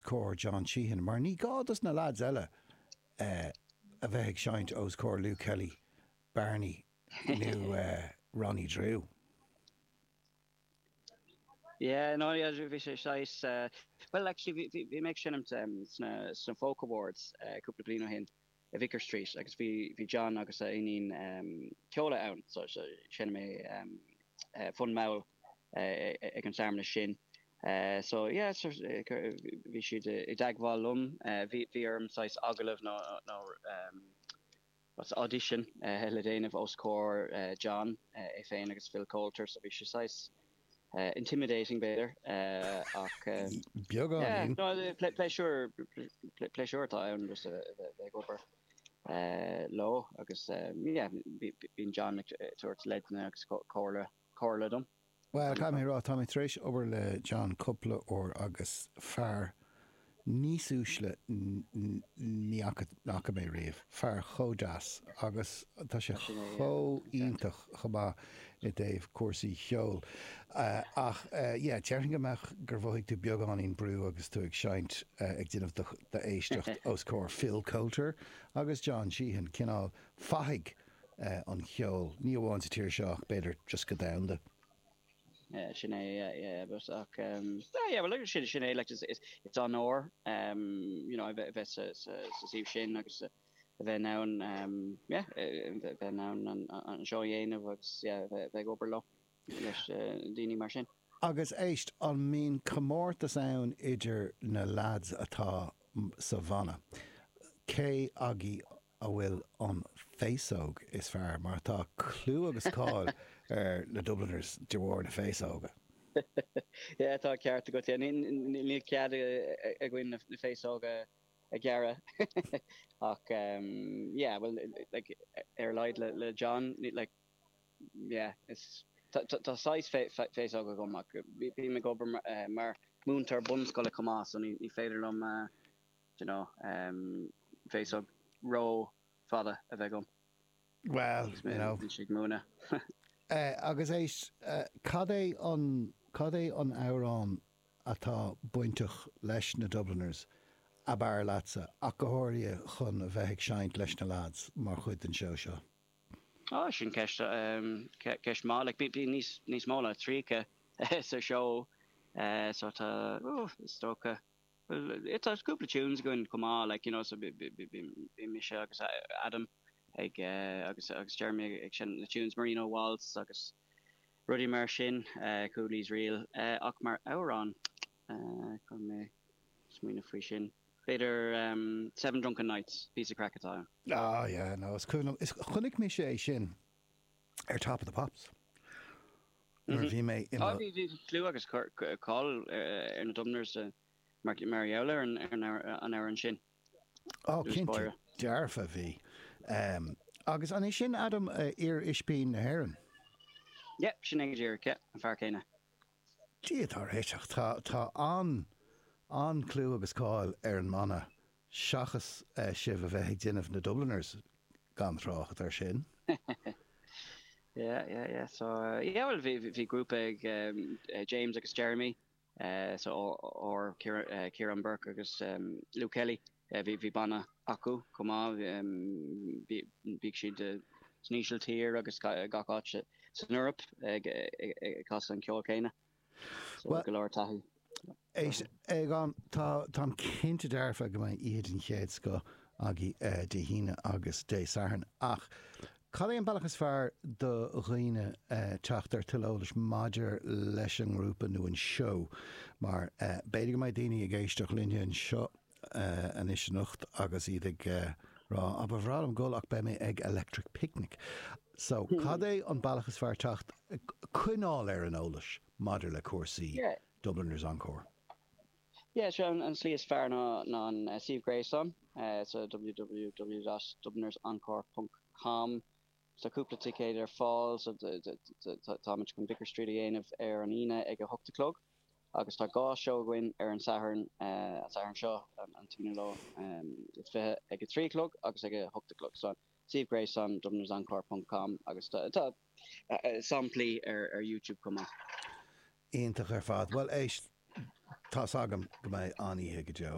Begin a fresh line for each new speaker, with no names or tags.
Cór John Sheehan, mar ní gádas na lads eile a bheith seint Os Cór Lou Kelly, Barney, nó Ronnie Drew.
Yeah, no, yeah, vi sé well, actually, vi make sin some folk awards couple blino hin a Vicar Street, agus vi John agus inin ceola ann, so sin me fun maul ag an sarmna sin. So yeah, so vi should I dagval vi sais agalav no what's audition hele dain of Os Cór John féin agus Phil Coulter, so vi sais intimidating better
Biogan
no pleasure ta just go for low agus been John towards led agus Corla dum.
Well, come here, Tommy Trish over le John couple or agus far níos úsle ní acha mé riamh fear chodas agus tá sé cho iontach chomá I Dave cuasaí cheol ach tearing amach gur bhóigh tú beagán brú agus tú ag seint ag déanamh de éisteacht Os Cór Phil Coulter agus John Sheehan cinál faigh an cheol ní bháin sa tíir seach beidir just go damda.
Sinead, but well, like Sinead, like it's on or you know, if it's see Shane, like then now then now on show Yane of they go below. Dini Martin.
Agus éist an mín comórta sound idir na lads atá Savannah. Cé agi a bhfuil an féisóg is fearr mar tá clú agus cáil na Dubliners de bhór na féisóga.
Yeah, tá ceart go ní cead a gcuin na féisóga a geara. Ach well, like leid le John, like it's tá sais féisóga go mac. Bí me go mar múntar bumscoile comá so ní féidir lom you know féisóg row father a bheith
well, you know agus éis cad é an árán atá buintach leis na Dubliners a bar lása ach go háirithe chun a bheith seint leis na lads mar chuid an seo.
Sin ceist má le bí níos mála trícha sa show so tá stocha. Well, it's a couple of tunes going come on, like you know, so be Michelle, agus Adam, agus Jeremy, the tunes Marino Waltz, agus Ruddy Marshin, Cooley's Real, Akmar Auron, come Smina Frishin, later 7 Drunken Nights, piece of Krakatoa.
Oh yeah, no, it's cool. It's chunig Michelle Shin, top of the pops. Vi me.
Clú agus call in the Dubliners. Mariola an Aaron Shin.
Oh, Kinty. Jarfa V. Agus an sin Adam ispín na Heron.
Yep, sin ag Jerica an Farcana.
Gee, tá an clú agus cáil an mana seachas sibh a bheith déanamh na Dubliners gan tráchat ar sin.
Yeah. So well, vi group ag James agus Jeremy. So or Kieran Burke agus Lou Kelly vi banna acu comá big si de sníisiil tír agus gaáte san Europe cos an ceol céine go leir taithí.
Ag tá cinnte dearfa go mbeidh iad an chéad go agi de híine agus dé sairn ach Cad éon bailachas fearr do riine teachtar tilolalas maidir leis an grúpa nó an seo mar beidir go mbeidh daoine ag éisteach linne an seo an is nucht agus iad ag rá aber bhrá am ggóil ach be mé ag Electric Picnic. So cad é an bailachas fearr teacht chuineáil ar an ólas maidir le cuasaí Dubliners Encore.
Yeah, so an slí is fearr ná an Steve Grayson so www.dublinersencore.com. So cúpla ticéid ar fáil so táid chun Vicar Street aanamh ar an ine ag a hochtalog agus tá gá seo goin ar an saharn seo an túna lo it's fithe ag a 3 o'clock agus ag a hochtalog so Steve Grayson dublinersencore.com agus tá samplí ar YouTube cuma.
Ionntach ar fad. Well éis tá sagam go mbeidh aníthe go deo